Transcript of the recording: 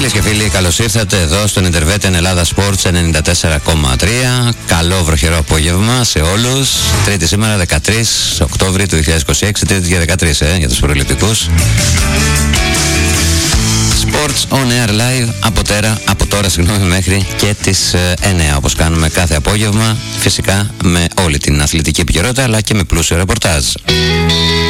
Φίλες και φίλοι, καλώς ήρθατε εδώ στον Interveten Ελλάδα Sports 94,3. Καλό βροχερό απόγευμα σε όλους. Τρίτη σήμερα, 13 Οκτώβρη του 2026, Τρίτη για 13 για τους προληπτικούς. Sports on Air Live από τώρα μέχρι και τις 9, όπως κάνουμε κάθε απόγευμα, φυσικά με όλη την αθλητική επικαιρότητα αλλά και με πλούσιο ρεπορτάζ.